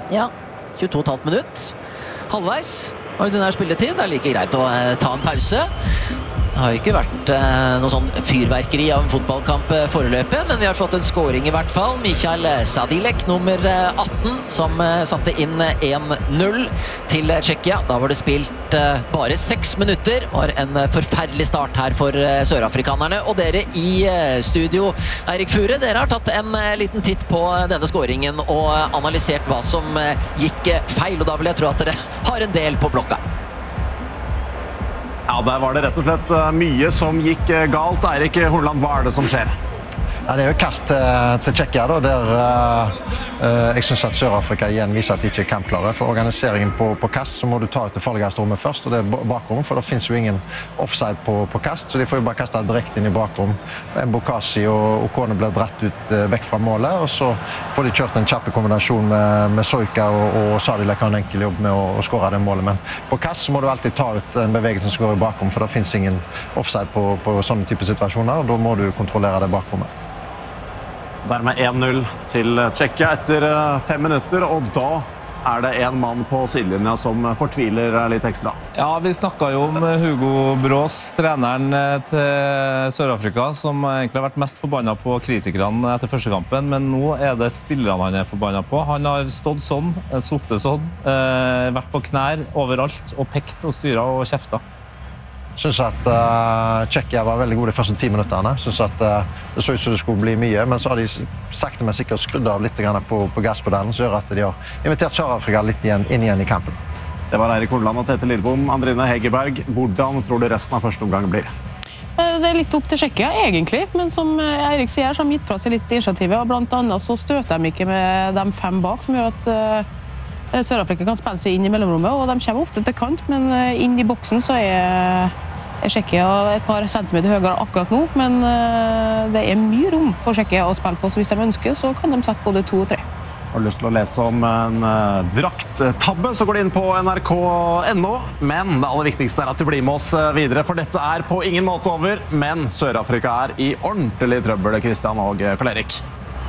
Ja, 22,5 minutt. Halvveis. Ordinær spilletid. Det er like greit å ta en pause. Det har jo ikke vært noe sånn fyrverkeri av en fotballkamp foreløpig, men vi har fått en scoring i hvert fall. Mikael Sadilek, nummer 18, som satte inn 1-0 til Tsjekkia. Da var det spilt bare 6 minutter. Det var en forferdelig start her for sørafrikanerne. Og dere i studio, Eirik Fure, dere har tatt en liten titt på denne scoringen og analysert hva som gikk feil, og da vil jeg tro at dere har en del på blokka. Ja, der var det rett og slett mye som gikk galt. Eirik Horneland, hva er det som skjer? Ja, det er jo kast til Tsjekkia da, der jeg synes at Sør-Afrika igjen viser at de ikke er kampklare. For organiseringen på kast så må du ta ut det farligste rommet først, og det er bakrom, for det finnes jo ingen offside på kast, så de får jo bare kastet direkte inn i bakrom. Mbokasi og Okone ble dratt ut vekk fra målet, og så får de kjørt en kjappe kombinasjon med Soika og Sadilek har en enkel jobb med å skåre det målet. Men på kast så må du alltid ta ut en bevegelse som går i bakrom, for det finnes ingen offside på sånne type situasjoner, og da må du kontrollere det bakrommet. Dermed 1-0 til Tsjekkia etter 5 minutter, og da er det en mann på sidelinja som fortviler litt ekstra. Ja, vi snakket jo om Hugo Brås, treneren til Sør-Afrika, som egentlig har vært mest forbannet på kritikerne etter første kampen, men nå er det spillerne han er forbannet på. Han har stått sånn, suttet sånn, vært på knær overalt, og pekt og styret og kjeftet. Jeg synes at Tsjekkia var veldig gode de første 10 minutterne. Jeg synes at det så ut som det skulle bli mye, men så har de sakte men sikkert skrudd av litt på gasspedalen, som gjør at de har invitert Sør-Afrika litt inn igjen i kampen. Det var Eirik Horneland og Tete Lidbom. Andrine Hegerberg, hvordan tror du resten av første omgang blir? Det er litt opp til Tsjekkia, egentlig, men som Eirik sier, så har de gitt fra seg litt initiativet, og blant annet så støter de ikke med de 5 bak, som gjør at Sør-Afrika kan spille seg inn i mellomrommet, og de kommer ofte til kant, men inn i boksen så er Tsjekkia et par centimeter høyere akkurat nå, men det er mye rom for Tsjekkia å spille på, så hvis de ønsker, så kan de sette både 2 og 3. Har du lyst til å lese om en drakttabbe, så går det inn på nrk.no, men det aller viktigste er at du blir med oss videre, for dette er på ingen måte over, men Sør-Afrika er i ordentlig trøbbel, Kristian og Karl-Erik.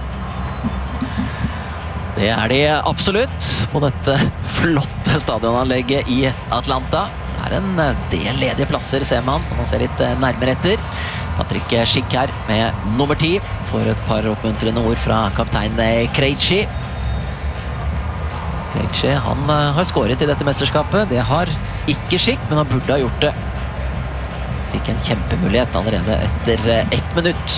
Det er de absolutt på dette flotte stadionanlegget i Atlanta. Det er en del ledige plasser, ser man, når man ser litt nærmere etter. Patrick Schick her med nummer 10, får et par oppmuntrende ord fra kaptein Krejci. Krejci, han har skåret i dette mesterskapet. Det har ikke Schick, men han burde ha gjort det. Fikk en kjempemulighet allerede etter 1 minutt.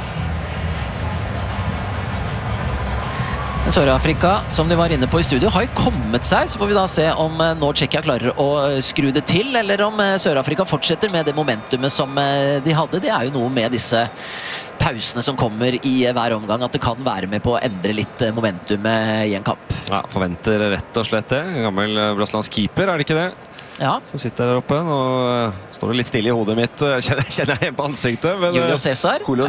Sør-Afrika, som de var inne på i studio, har jo kommet seg, så får vi da se om nå Tsjekkia klarer å skru det til, eller om Sør-Afrika fortsetter med det momentumet som de hadde. Det er jo noe med disse pausene som kommer i hver omgang, at det kan være med på å endre litt momentumet i en kamp. Ja, forventer rett og slett det. Gammel brasiliansk keeper, er det ikke det? Ja. Som sitter der oppe. Nå står det litt stille i hodet mitt, kjenner jeg igjen på ansiktet. Men, Julio Cesar.